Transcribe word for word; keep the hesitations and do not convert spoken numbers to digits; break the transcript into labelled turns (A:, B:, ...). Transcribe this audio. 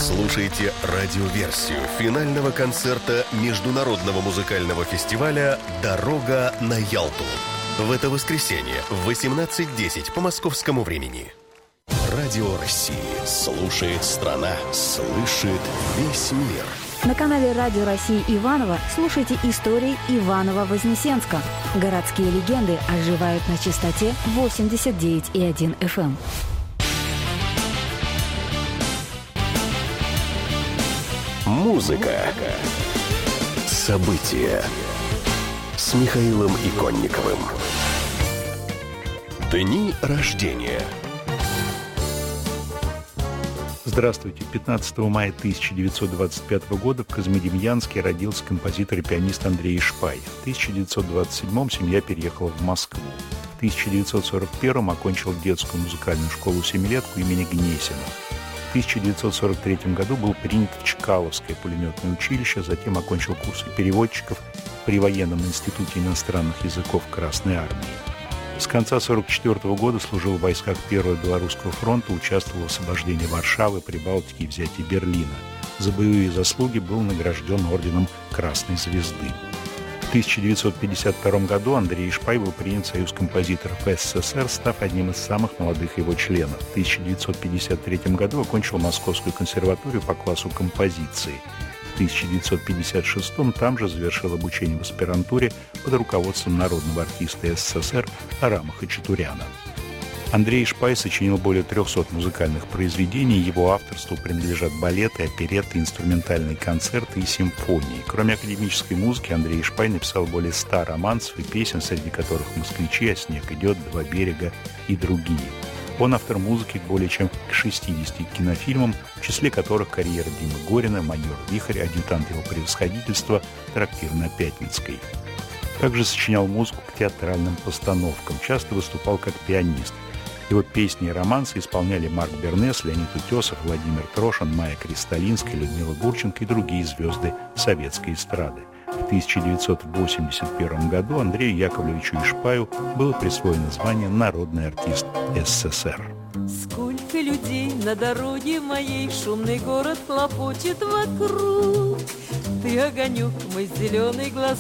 A: слушайте радиоверсию финального концерта Международного музыкального фестиваля «Дорога на Ялту». В это воскресенье в восемнадцать десять по московскому времени. Радио России. Слушает страна. Слышит весь мир.
B: На канале Радио России Иваново слушайте истории Иваново-Вознесенска. Городские легенды оживают на частоте восемьдесят девять и один эф эм.
A: Музыка. События. С Михаилом Иконниковым. Дни рождения.
C: Здравствуйте. пятнадцатого мая тысяча девятьсот двадцать пятого года в Козьмодемьянске родился композитор и пианист Андрей Шпай. В тысяча девятьсот двадцать седьмом семья переехала в Москву. В тысяча девятьсот сорок первом окончил детскую музыкальную школу-семилетку имени Гнесина. В тысяча девятьсот сорок третьем году был принят в Чкаловское пулеметное училище, затем окончил курсы переводчиков при Военном институте иностранных языков Красной армии. С конца сорок четвёртого года служил в войсках Первого Белорусского фронта, участвовал в освобождении Варшавы, Прибалтики и взятии Берлина. За боевые заслуги был награжден орденом Красной Звезды. В тысяча девятьсот пятьдесят втором году Андрей Шпай был принят в Союз композиторов эс эс эс эр, став одним из самых молодых его членов. В тысяча девятьсот пятьдесят третьем году окончил Московскую консерваторию по классу композиции. В тысяча девятьсот пятьдесят шестом там же завершил обучение в аспирантуре под руководством народного артиста эс эс эс эр Арама Хачатуряна. Андрей Шпай сочинил более трехсот музыкальных произведений, его авторству принадлежат балеты, оперетты, инструментальные концерты и симфонии. Кроме академической музыки, Андрей Шпай написал более ста романсов и песен, среди которых «Москвичи», «А снег идет», «Два берега» и другие. Он автор музыки более чем к шестидесяти кинофильмам, в числе которых «Карьера Димы Горина», «Майор Вихрь», «Адъютант его превосходительства», «Трактир на Пятницкой». Также сочинял музыку к театральным постановкам, часто выступал как пианист. Его песни и романсы исполняли Марк Бернес, Леонид Утесов, Владимир Трошин, Майя Кристалинская, Людмила Гурченко и другие звезды советской эстрады. В тысяча девятьсот восемьдесят первом году Андрею Яковлевичу Шпаю было присвоено звание «Народный артист эс эс эс эр».
D: Сколько людей на дороге моей, шумный город хлопочет вокруг. Ты огонек, мой зеленый глаз.